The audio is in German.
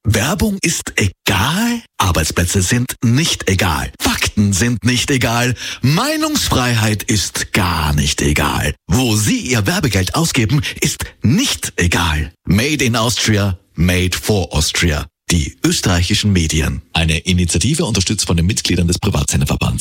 Werbung ist egal? Arbeitsplätze sind nicht egal. Fakten sind nicht egal. Meinungsfreiheit ist gar nicht egal. Wo Sie Ihr Werbegeld ausgeben, ist nicht egal. Made in Austria, made for Austria. Die österreichischen Medien. Eine Initiative unterstützt von den Mitgliedern des Privatsenderverbands.